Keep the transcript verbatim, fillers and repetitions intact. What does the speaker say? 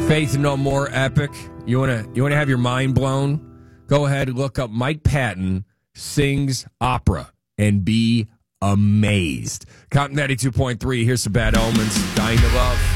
Faith No More epic. You want to you want to have your mind blown? Go ahead and look up Mike Patton sings opera and be amazed. Cotton ninety-two point three. Here's some Bad Omens. Dying to Love.